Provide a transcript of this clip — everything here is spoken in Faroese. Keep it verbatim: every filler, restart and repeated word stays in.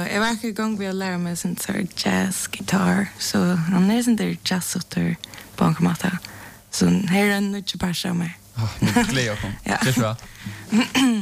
jag var igång med att lära mig sånt så jazz, gitarr. Så han är sån där jazz-utter på en kamata. Så här är en nytt person med. Ja, nu glädjer jag kom. Ja. Det är bra.